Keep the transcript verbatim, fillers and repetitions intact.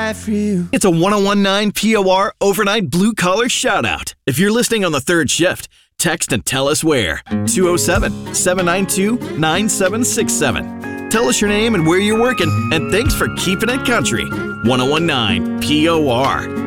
ride for you. It's a one oh one nine P O R overnight blue-collar shout-out. If you're listening on the third shift, text and tell us where. two oh seven, seven nine two, nine seven six seven. Tell us your name and where you're working, and thanks for keeping it country. one oh one nine P O R.